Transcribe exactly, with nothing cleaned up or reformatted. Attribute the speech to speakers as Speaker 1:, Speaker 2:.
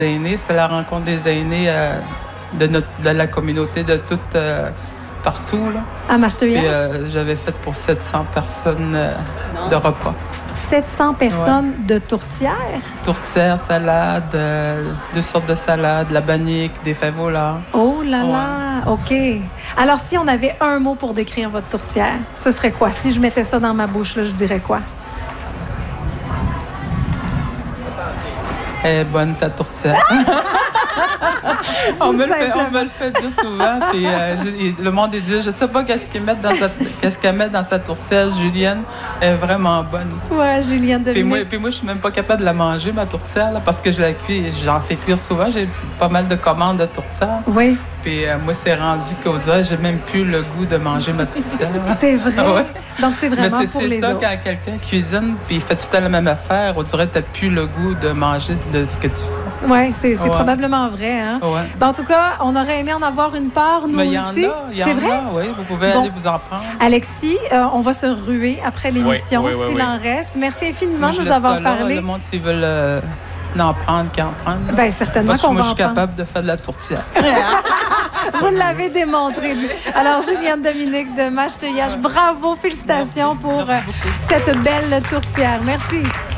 Speaker 1: aînés. C'était la rencontre des aînés euh, de, notre, de la communauté, de tout, euh, partout. Là.
Speaker 2: À Mache-Théiage?
Speaker 1: Puis euh, j'avais fait pour sept cents personnes euh, de repas.
Speaker 2: sept cents personnes ouais. de tourtière?
Speaker 1: Tourtière, salade, euh, deux sortes de salades, la bannique, des fèves-au-lard.
Speaker 2: Oh là ouais. là, OK. Alors, si on avait un mot pour décrire votre tourtière, ce serait quoi? Si je mettais ça dans ma bouche, là, je dirais quoi?
Speaker 1: Elle est bonne, ta tourtière. on, me le fait, on me le fait dire souvent. Puis, euh, je, le monde est dit, je sais pas qu'est-ce qu'ils mettent dans sa, qu'est-ce qu'elle met dans sa tourtière. Julienne est vraiment bonne.
Speaker 2: Ouais, Julienne de
Speaker 1: puis moi, puis moi, je suis même pas capable de la manger, ma tourtière, là, parce que je la cuis, j'en fais cuire souvent. J'ai pas mal de commandes de tourtière.
Speaker 2: Oui.
Speaker 1: Puis euh, moi, c'est rendu qu'au dirait, j'ai même plus le goût de manger ma tourtière.
Speaker 2: C'est vrai?
Speaker 1: Ouais.
Speaker 2: Donc, c'est vraiment
Speaker 1: Mais c'est,
Speaker 2: pour
Speaker 1: c'est
Speaker 2: les
Speaker 1: ça,
Speaker 2: autres.
Speaker 1: quand quelqu'un cuisine puis il fait tout à la même affaire, on dirait que t'as plus le goût de manger de ce que tu fais.
Speaker 2: Oui, c'est, c'est
Speaker 1: ouais.
Speaker 2: probablement vrai. Hein?
Speaker 1: Ouais.
Speaker 2: Ben, en tout cas, on aurait aimé en avoir une part, nous
Speaker 1: Mais il y
Speaker 2: aussi.
Speaker 1: en a, il y
Speaker 2: c'est
Speaker 1: en
Speaker 2: vrai?
Speaker 1: a, oui. Vous pouvez
Speaker 2: bon.
Speaker 1: aller vous en prendre.
Speaker 2: Alexis, euh, on va se ruer après l'émission,
Speaker 3: oui, oui, oui,
Speaker 2: s'il
Speaker 3: oui.
Speaker 2: en reste. Merci infiniment
Speaker 1: Moi,
Speaker 2: de nous
Speaker 1: laisse
Speaker 2: avoir
Speaker 1: ça là,
Speaker 2: parlé.
Speaker 1: Le monde, s'ils veulent euh, en prendre, qu'ils en prennent. Là.
Speaker 2: Bien, certainement
Speaker 1: Parce que
Speaker 2: qu'on
Speaker 1: moi,
Speaker 2: va
Speaker 1: je suis
Speaker 2: en
Speaker 1: capable de faire de la tourtière.
Speaker 2: Vous l'avez démontré. Alors, Julienne Dominique de Mache-Théiage, bravo, félicitations
Speaker 1: Merci.
Speaker 2: pour
Speaker 1: Merci
Speaker 2: cette belle tourtière. Merci.